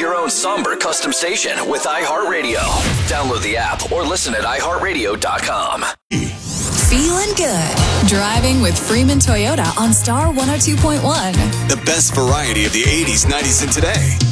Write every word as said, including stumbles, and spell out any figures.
your own somber custom station with iHeartRadio. Download the app or listen at i heart radio dot com. Feeling good. Driving with Freeman Toyota on Star one oh two point one. The best variety of the eighties, nineties, and today.